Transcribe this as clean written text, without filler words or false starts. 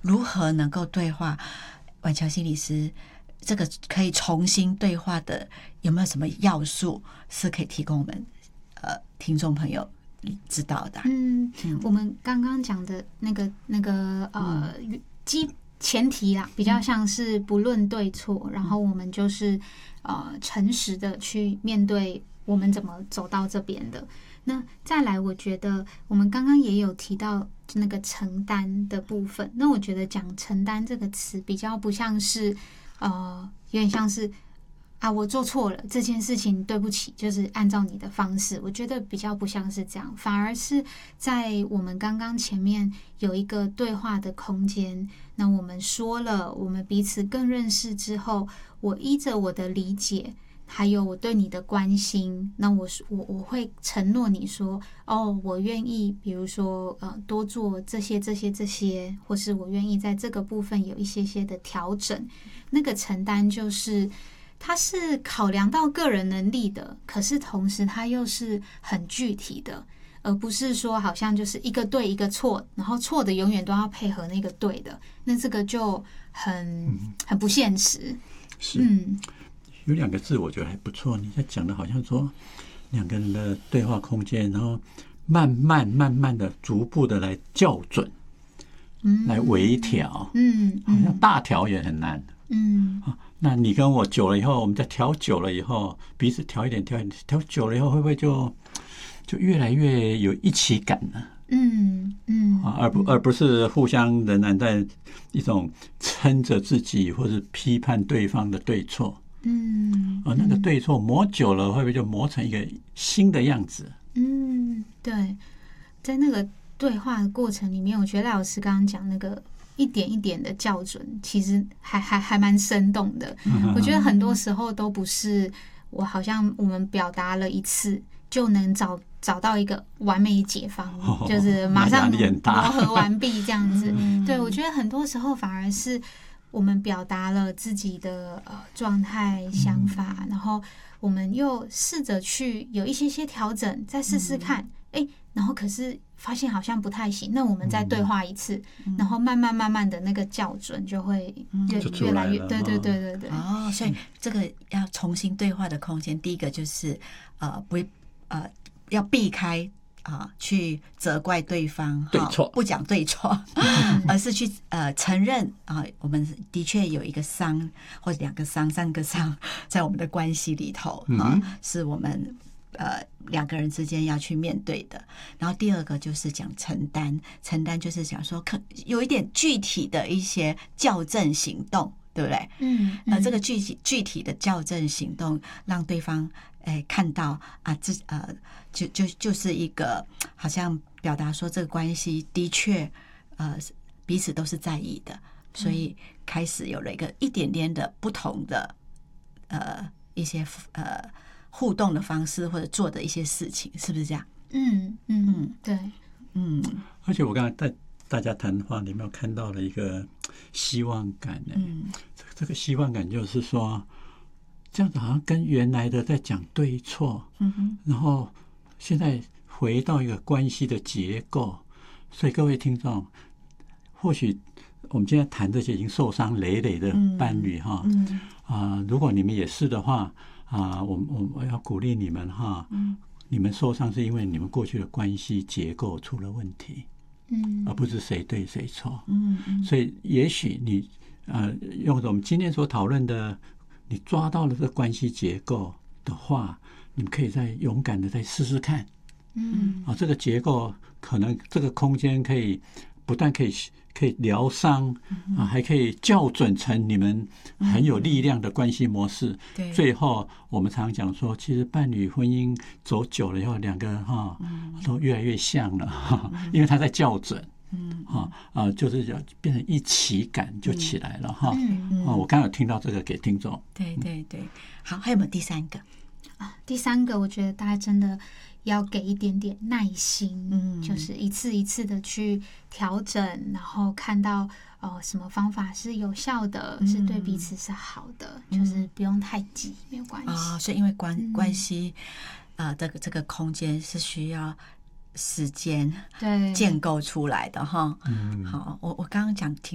如何能够对话？婉乔心理师，这个可以重新对话的，有没有什么要素是可以提供我们听众朋友知道的？ 我们刚刚讲的那个前提啦，比较像是不论对错，然后我们就是诚实的去面对我们怎么走到这边的。那再来，我觉得我们刚刚也有提到那个承担的部分。那我觉得讲承担这个词比较不像是有点像是我做错了这件事情，对不起，就是按照你的方式。我觉得比较不像是这样，反而是在我们刚刚前面有一个对话的空间。那我们说了，我们彼此更认识之后，我依着我的理解，还有我对你的关心，那我会承诺你说，我愿意，比如说多做这些，或是我愿意在这个部分有一些的调整。那个承担就是它是考量到个人能力的，可是同时它又是很具体的，而不是说好像就是一个对一个错，然后错的永远都要配合那个对的，那这个就很不现实。 是，有2个字我觉得还不错，你在讲的好像说2个人的对话空间，然后慢慢的逐步的来校准，来微调，好像大调也很难，那你跟我久了以后，我们再调久了以后，彼此调一点，调久了以后，会不会就越来越有一起感呢？而不是互相仍然在一种撑着自己或是批判对方的对错。那个对错磨久了，会不会就磨成一个新的样子？ 对，在那个对话的过程里面，我觉得赖老师刚刚讲那个一点一点的校准，其实还蛮生动的。我觉得很多时候都不是好像我们表达了一次就能找到一个完美解方，就是马上磨合完毕这样子。对，我觉得很多时候反而是我们表达了自己的状态、想法，然后我们又试着去有一些调整，再试试看，然后可是发现好像不太行，那我们再对话一次，然后慢慢的那个校准就会越来越对。 所以这个要重新对话的空间，第一个就是要避开去责怪对方对错， 不讲对错，而是去承认我们的确有一个伤，或者2个伤、3个伤，在我们的关系里头是我们2个人之间要去面对的。然后第2个就是讲承担，承担就是讲说有一点具体的一些校正行动，对不对？这个具体的校正行动，让对方看到就是一个好像表达说这个关系的确彼此都是在意的，所以开始有了一点点的不同的一些互动的方式，或者做的一些事情，是不是这样？ 对， 而且我刚才在大家谈话里面看到了一个希望感呢。这个希望感就是说，这样子好像跟原来的在讲对错，然后现在回到一个关系的结构。所以各位听众，或许我们今天谈这些已经受伤累累的伴侣如果你们也是的话我要鼓励你们你们受伤是因为你们过去的关系结构出了问题，而不是谁对谁错。所以也许你用我们今天所讨论的，你抓到了这个关系结构的话，你们可以再勇敢的再试试看。这个结构可能这个空间可以不但可以疗伤还可以校准成你们很有力量的关系模式。最后我们常讲说，其实伴侣婚姻走久了以后，2个都越来越像了因为他在校准。就是要变成一起感就起来了我刚刚有听到这个给听众。 对，好，还有没有第3个？ 第3个我觉得大家真的要给一点点耐心，就是一次一次的去调整，然后看到什么方法是有效的，是对彼此是好的，就是不用太急，没有关系。 所以因为关系这个空间是需要时间建构出来的好，我刚刚讲